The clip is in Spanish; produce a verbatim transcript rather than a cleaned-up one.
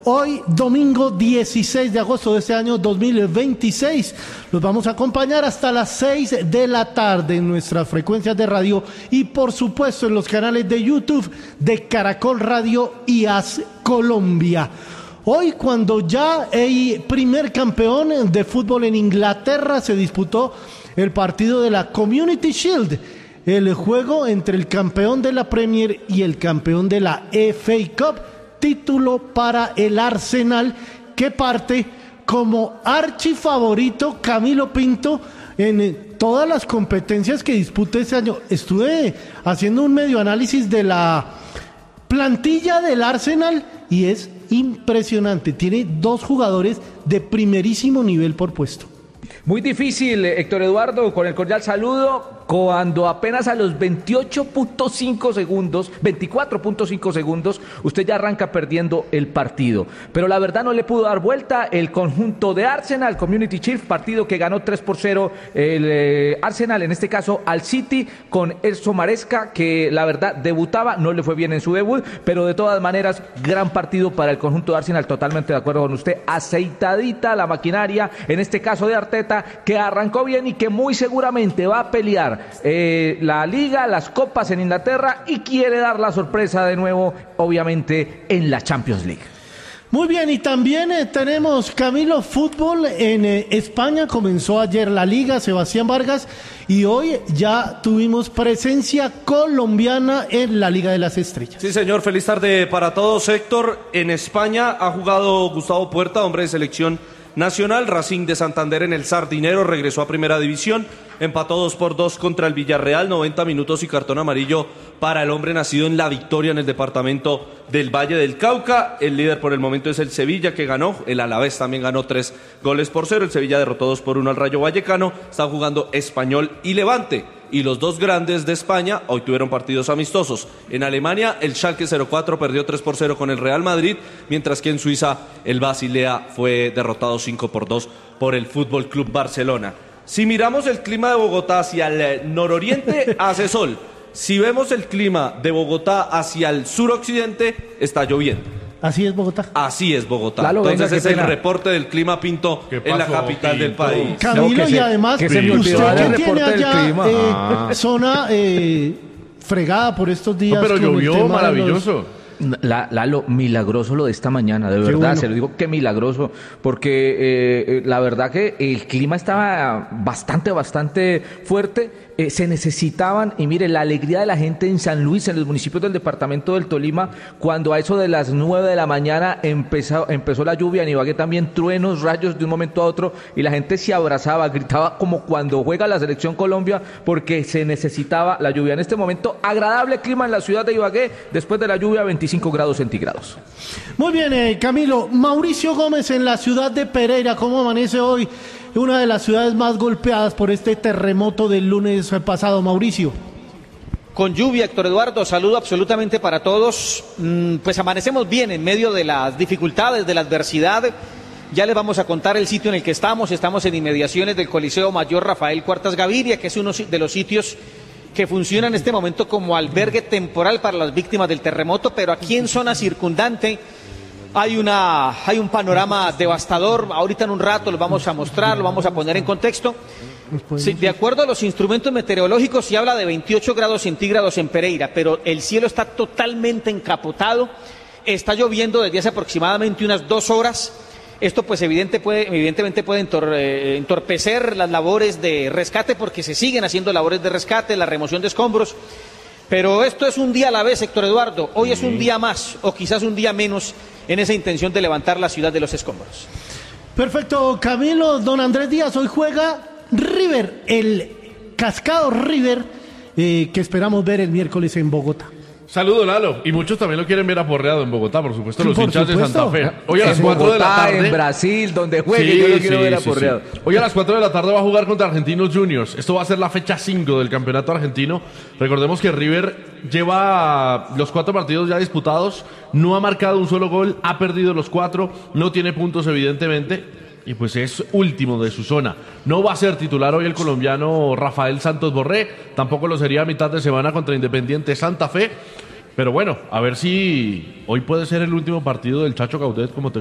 Hoy, domingo dieciséis de agosto de este año dos mil veintiséis, los vamos a acompañar hasta las seis de la tarde en nuestras frecuencias de radio y por supuesto en los canales de YouTube de Caracol Radio y AS Colombia. Hoy, cuando ya el primer campeón de fútbol en Inglaterra, se disputó el partido de la Community Shield, el juego entre el campeón de la Premier y el campeón de la F A Cup, título para el Arsenal, que parte como archifavorito. Camilo Pinto, en todas las competencias que disputa este año. Estuve haciendo un medio análisis de la plantilla del Arsenal y es impresionante. Tiene dos jugadores de primerísimo nivel por puesto. Muy difícil, Héctor Eduardo, con el cordial saludo, cuando apenas a los veintiocho punto cinco segundos, veinticuatro punto cinco segundos, usted ya arranca perdiendo el partido. Pero la verdad no le pudo dar vuelta el conjunto de Arsenal, Community Shield, partido que ganó tres por cero el eh, Arsenal, en este caso al City, con Enzo Maresca, que la verdad debutaba, no le fue bien en su debut, pero de todas maneras, gran partido para el conjunto de Arsenal, totalmente de acuerdo con usted, aceitadita la maquinaria, en este caso de Arteta, que arrancó bien y que muy seguramente va a pelear eh, la Liga, las copas en Inglaterra y quiere dar la sorpresa de nuevo, obviamente, en la Champions League. Muy bien, y también eh, tenemos, Camilo, fútbol en eh, España. Comenzó ayer la Liga, Sebastián Vargas, y hoy ya tuvimos presencia colombiana en la Liga de las Estrellas. Sí, señor, feliz tarde para todos. Héctor, en España ha jugado Gustavo Puerta, hombre de selección nacional. Racing de Santander en el Sardinero regresó a Primera División, empató dos por dos contra el Villarreal, noventa minutos y cartón amarillo para el hombre nacido en La Victoria, en el departamento del Valle del Cauca. El líder por el momento es el Sevilla, que ganó, el Alavés también ganó tres goles por cero, el Sevilla derrotó dos por uno al Rayo Vallecano. Están jugando Español y Levante, y los dos grandes de España hoy tuvieron partidos amistosos. En Alemania, el Schalke cero cuatro perdió tres por cero con el Real Madrid, mientras que en Suiza el Basilea fue derrotado cinco por dos por el Fútbol Club Barcelona. Si miramos el clima de Bogotá hacia el nororiente, hace sol. Si vemos el clima de Bogotá hacia el suroccidente, está lloviendo. Así es Bogotá. Así es Bogotá. Lalo, Entonces venga, es pena. el reporte del clima, Pinto, en la capital Pinto? del país. Camilo, No, y se, además, que se me usted olvidó que el tiene reporte del allá clima. eh, Ah. zona eh, fregada por estos días. No, pero con el llovió tema de maravilloso. los- La, Lalo, milagroso lo de esta mañana, de verdad, bueno. se lo digo que milagroso, porque eh, la verdad que el clima estaba bastante, bastante fuerte, eh, se necesitaban, y mire, la alegría de la gente en San Luis, en los municipios del departamento del Tolima, cuando a eso de las nueve de la mañana empezó, empezó la lluvia, en Ibagué también truenos, rayos de un momento a otro, y la gente se abrazaba, gritaba como cuando juega la selección Colombia, porque se necesitaba la lluvia. En este momento, agradable clima en la ciudad de Ibagué, después de la lluvia, veinticinco grados centígrados. Muy bien, eh, Camilo. Mauricio Gómez en la ciudad de Pereira. ¿Cómo amanece hoy? Una de las ciudades más golpeadas por este terremoto del lunes pasado, Mauricio. Con lluvia, Héctor Eduardo, saludo absolutamente para todos. Mm, Pues amanecemos bien en medio de las dificultades, de la adversidad. Ya les vamos a contar el sitio en el que estamos. Estamos en inmediaciones del Coliseo Mayor Rafael Cuartas Gaviria, que es uno de los sitios que funciona en este momento como albergue temporal para las víctimas del terremoto, pero aquí en zona circundante hay una hay un panorama devastador. Ahorita en un rato lo vamos a mostrar, lo vamos a poner en contexto. Sí, de acuerdo a los instrumentos meteorológicos, se habla de veintiocho grados centígrados en Pereira, pero el cielo está totalmente encapotado, está lloviendo desde hace aproximadamente unas dos horas. Esto pues evidente puede, evidentemente puede entor, eh, entorpecer las labores de rescate, porque se siguen haciendo labores de rescate, la remoción de escombros, pero esto es un día a la vez, Héctor Eduardo. Hoy es un día más o quizás un día menos en esa intención de levantar la ciudad de los escombros. Perfecto, Camilo. Don Andrés Díaz, hoy juega River, el Cascado River, eh, que esperamos ver el miércoles en Bogotá. Saludo, Lalo. Y muchos también lo quieren ver aporreado en Bogotá, por supuesto, los Por hinchas supuesto. de Santa Fe. Hoy a las En cuatro de la Bogotá, tarde. en Brasil, donde juegue, Sí, yo lo quiero sí, ver sí, aporreado. sí. Hoy a las cuatro de la tarde va a jugar contra Argentinos Juniors. Esto va a ser la fecha cinco del campeonato argentino. Recordemos que River lleva los cuatro partidos ya disputados, no ha marcado un solo gol, ha perdido los cuatro, no tiene puntos evidentemente, y pues es último de su zona. No va a ser titular hoy el colombiano Rafael Santos Borré, tampoco lo sería a mitad de semana contra Independiente Santa Fe. Pero bueno, a ver si hoy puede ser el último partido del Chacho Caudet como